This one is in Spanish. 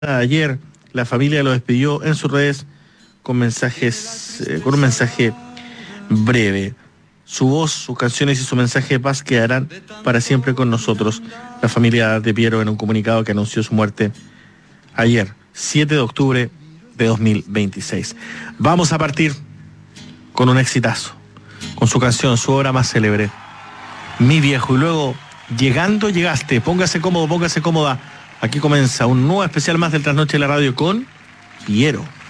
Ayer la familia lo despidió en sus redes con con un mensaje breve. Su voz, sus canciones y su mensaje de paz quedarán para siempre con nosotros. La familia de Piero en un comunicado que anunció su muerte ayer, 7 de octubre de 2026. Vamos a partir con un exitazo, con su canción, su obra más célebre, Mi Viejo, y luego Llegando Llegaste. Póngase cómodo, póngase cómoda. Aquí comienza un nuevo especial más del Trasnoche de la Radio con Piero.